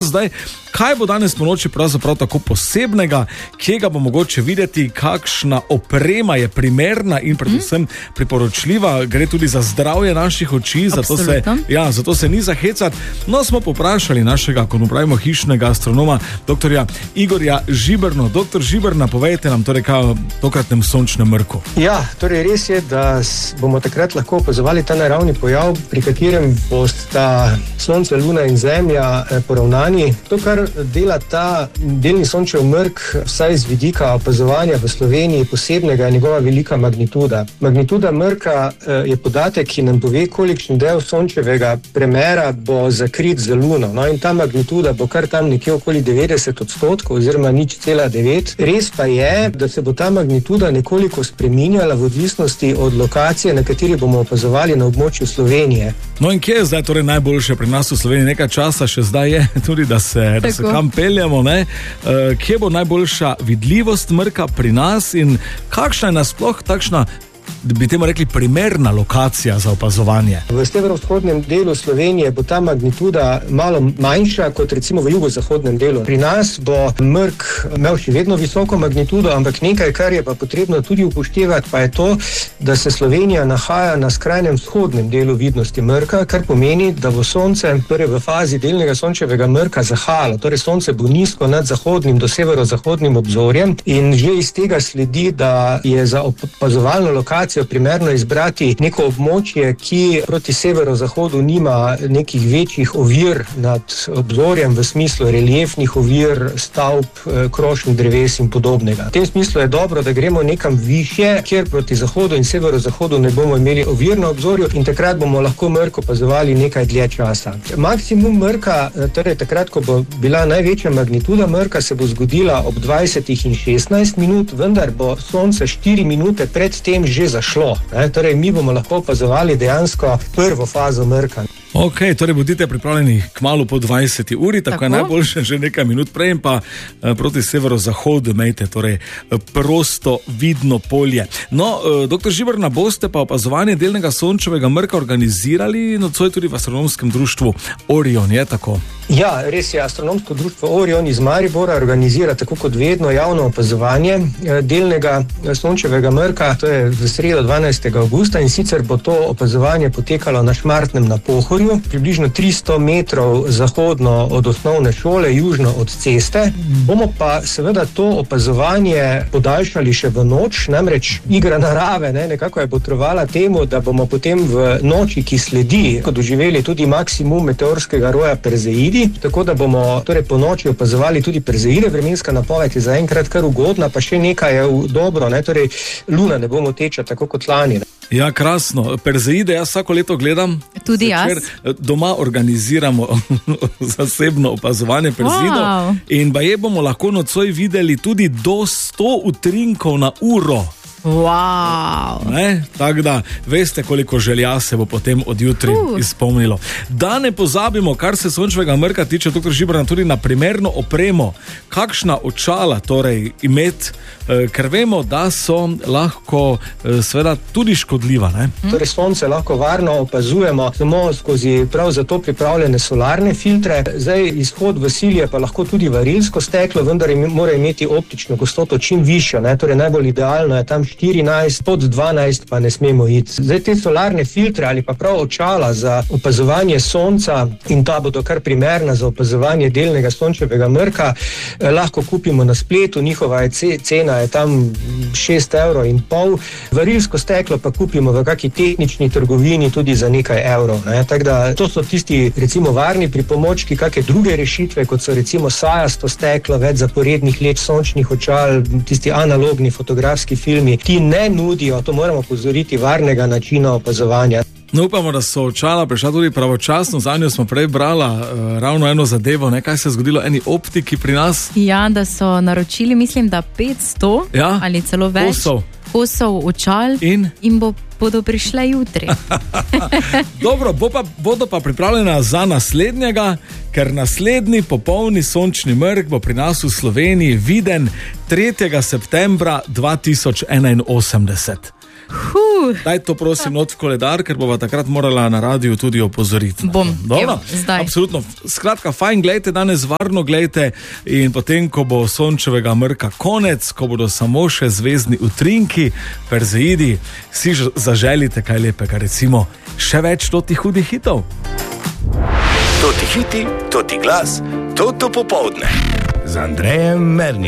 zdaj, kaj bo danes po noči pravzaprav tako posebnega, kje ga bo mogoče videti, kakšna oprema je primerna in predvsem priporočljiva, gre tudi za zdravje naših oči, zato se ni zahecati. No, smo poprašali našega, ko mu pravimo, hišnega astronoma, doktorja Igorja Žiberno. Doktor Žiberna, povejte nam torej kaj o tokratnem sončnem mrku. Ja, torej res je, da bomo takrat lahko opazovali ta naravni pojav, pri katerem bosta Sonce, Luna in Zemlja poravnani. To, kar dela ta delni sončev mrk, vsaj z vidika opazovanja v Sloveniji posebnega, je njegova velika magnituda. Magnituda mrka je podatek, ki nam pove, kolikšen del sončevega premera bo zakrit za Luno. No, in ta magnituda bo kar tam nekje okoli 90% oziroma 0,9. Res pa je, da se bo ta magnituda nekoliko spreminjala v odvisnosti od lokacije, na kateri bomo opazovali na območju Slovenije. No in kje je zdaj torej najboljše pri nas v Sloveniji? Nekaj časa še zdaj je tudi, da se kam peljamo, ne? Kje bo najboljša vidljivost mrka pri nas in kakšna je nasploh takšna, bi temu rekli, primerna lokacija za opazovanje? V severovzhodnem delu Slovenije bo ta magnituda malo manjša kot recimo v jugozahodnem delu. Pri nas bo mrk imel še vedno visoko magnitudo, ampak nekaj, kar je pa potrebno tudi upoštevati, pa je to, da se Slovenija nahaja na skrajnem vzhodnem delu vidnosti mrka, kar pomeni, da bo sonce torej v fazi delnega sončevega mrka zahajalo. Torej sonce bo nizko nad zahodnim do severozahodnim obzorjem in že iz tega sledi, da je za opazovalno lokacijo primerno izbrati neko območje, ki proti severozahodu nima nekih večjih ovir nad obzorjem v smislu reliefnih ovir, stavb, krošnjih dreves in podobnega. V tem smislu je dobro, da gremo nekam višje, kjer proti zahodu in severozahodu ne bomo imeli ovir na obzorju in takrat bomo lahko mrk opazovali nekaj dlje časa. Maksimum mrka, torej takrat, ko bo bila največja magnituda mrka, se bo zgodila ob 20 in 16 minut, vendar bo sonce 4 minute pred tem že zašlo. Torej, mi bomo lahko opazovali dejansko prvo fazo mrka. Ok, torej bodite pripravljeni kmalu po 20 uri, tako je najboljše že nekaj minut prej in pa proti severozahodu imejte torej prosto vidno polje. No, doktor Žiberna, boste pa opazovanje delnega sončevega mrka organizirali nocoj tudi v astronomskem društvu Orion, je tako? Ja, res je, astronomsko društvo Orion iz Maribora organizira tako kot vedno javno opazovanje delnega sončevega mrka, to je v sredo 12. avgusta in sicer bo to opazovanje potekalo na Šmartnem na Pohorju, približno 300 metrov zahodno od osnovne šole, južno od ceste. Bomo pa seveda to opazovanje podaljšali še v noč, namreč igra narave nekako je botrovala temu, da bomo potem v noči, ki sledi, doživeli tudi maksimum meteorskega roja Perzeidi, tako da bomo torej po noči opazovali tudi Perzeide. Vremenska napoved je zaenkrat kar ugodna, pa še nekaj je dobro, torej Luna ne bo moteča tako kot lani. Ja, krasno. Perzeide jaz vsako leto gledam. Tudi jaz. Doma organiziramo zasebno opazovanje Perzeidov in baje bomo lahko nocoj videli tudi do 100 utrinkov na uro. Wow. Tako da veste, koliko želja se bo potem od jutri izpolnilo. Da ne pozabimo, kar se sončevega mrka tiče, doktor Žiberna, tudi na primerno opremo. Kakšna očala torej imeti, ker vemo, da so lahko seveda tudi škodljiva. Torej sonce lahko varno opazujemo samo skozi prav za to pripravljene solarne filtre. Zdaj izhod v cilj je pa lahko tudi varilsko steklo, vendar mora imeti optično gostoto čim višjo. Torej najbolj idealno je tam 14, pod 12 pa ne smemo iti. Zdaj te solarne filtre ali pa prav očala za opazovanje sonca, in ta bodo kar primerna za opazovanje delnega sončevega mrka, lahko kupimo na spletu, njihova cena je tam 6,5 €. Varilsko steklo pa kupimo v kaki tehnični trgovini tudi za nekaj evrov. Tako da to so tisti recimo varni pripomočki, kakšne druge rešitve, kot so recimo sajasto steklo, več zaporednih leč sončnih očal, tisti analogni fotografski filmi, ti ne nudijo, to moramo opozoriti, varnega načina opazovanja. No, upamo, da so očala prišla tudi pravočasno. Zanjo smo prej brala ravno eno zadevo, kaj se je zgodilo eni optiki pri nas. Ja, da so naročili, mislim, da 500 ali celo več kosov očal in bodo prišle jutri. Dobro, bodo pa pripravljena za naslednjega, ker naslednji popolni sončni mrk bo pri nas v Sloveniji viden 3. septembra 2081. Daj to prosim not v koledar, ker bova takrat morala na radiju tudi opozoriti. Zdaj. Absolutno. Skratka, fajn, gledajte, danes varno gledajte in potem, ko bo sončevega mrka konec, ko bodo samo še zvezdni utrinki, perzeidi, si zaželite kaj lepega, recimo še več toti hudih hitov. Toti hiti, toti glas, toto popoldne z Andrejem Mernikom.